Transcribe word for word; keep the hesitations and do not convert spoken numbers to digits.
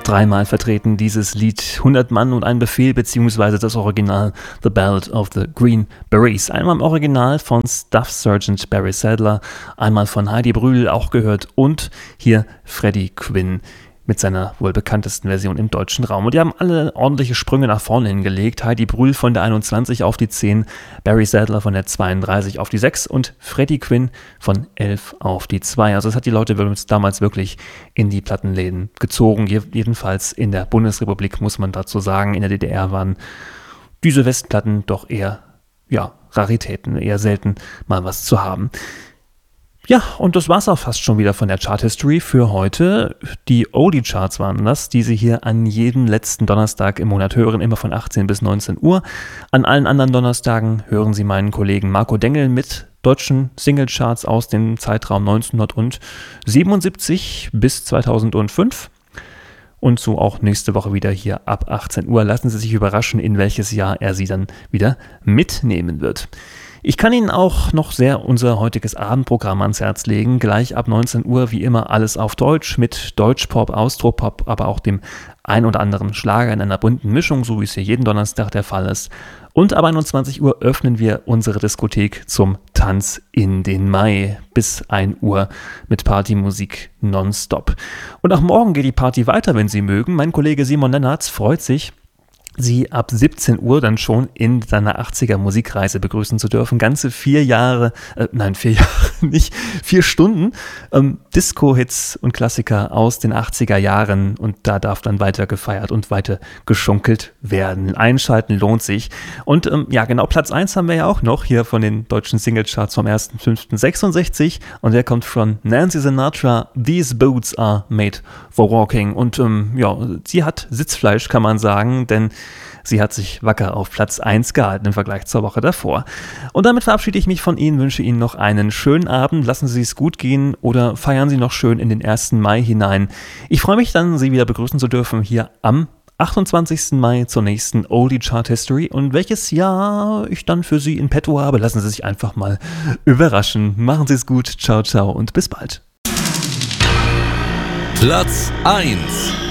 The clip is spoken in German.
Dreimal vertreten dieses Lied hundert Mann und ein Befehl, beziehungsweise das Original The Ballad of the Green Berets. Einmal im Original von Staff Sergeant Barry Sadler, einmal von Heidi Brühl auch gehört und hier Freddie Quinn mit seiner wohl bekanntesten Version im deutschen Raum. Und die haben alle ordentliche Sprünge nach vorne hingelegt. Heidi Brühl von der einundzwanzig auf die zehn, Barry Sadler von der zweiunddreißig auf die sechs und Freddie Quinn von elf auf die zwei. Also das hat die Leute damals wirklich in die Plattenläden gezogen. Jedenfalls in der Bundesrepublik, muss man dazu sagen. In der D D R waren diese Westplatten doch eher, ja, Raritäten, eher selten mal was zu haben. Ja, und das war's auch fast schon wieder von der Chart History für heute. Die Oldie-Charts waren das, die Sie hier an jedem letzten Donnerstag im Monat hören, immer von achtzehn bis neunzehn Uhr. An allen anderen Donnerstagen hören Sie meinen Kollegen Marco Dengel mit deutschen Singlecharts aus dem Zeitraum neunzehnhundertsiebenundsiebzig bis zweitausendfünf. Und so auch nächste Woche wieder hier ab achtzehn Uhr. Lassen Sie sich überraschen, in welches Jahr er Sie dann wieder mitnehmen wird. Ich kann Ihnen auch noch sehr unser heutiges Abendprogramm ans Herz legen. Gleich ab neunzehn Uhr wie immer alles auf Deutsch mit Deutschpop, Austropop, aber auch dem ein oder anderen Schlager in einer bunten Mischung, so wie es hier jeden Donnerstag der Fall ist. Und ab einundzwanzig Uhr öffnen wir unsere Diskothek zum Tanz in den Mai bis ein Uhr mit Partymusik nonstop. Und auch morgen geht die Party weiter, wenn Sie mögen. Mein Kollege Simon Lennartz freut sich, Sie ab siebzehn Uhr dann schon in seiner achtziger Musikreise begrüßen zu dürfen. Ganze vier Jahre, äh, nein, vier Jahre nicht, vier Stunden ähm, Disco-Hits und Klassiker aus den achtziger Jahren und da darf dann weiter gefeiert und weiter geschunkelt werden. Einschalten lohnt sich. Und ähm, ja, genau, Platz eins haben wir ja auch noch hier von den deutschen Singlecharts vom ersten fünften sechsundsechzig und der kommt von Nancy Sinatra, These Boots Are Made for Walking. Und ähm, ja, sie hat Sitzfleisch, kann man sagen, denn sie hat sich wacker auf Platz eins gehalten im Vergleich zur Woche davor. Und damit verabschiede ich mich von Ihnen, wünsche Ihnen noch einen schönen Abend. Lassen Sie es gut gehen oder feiern Sie noch schön in den ersten Mai hinein. Ich freue mich dann, Sie wieder begrüßen zu dürfen hier am achtundzwanzigsten Mai zur nächsten Oldie Chart History. Und welches Jahr ich dann für Sie in petto habe, lassen Sie sich einfach mal überraschen. Machen Sie es gut. Ciao, ciao und bis bald. Platz eins.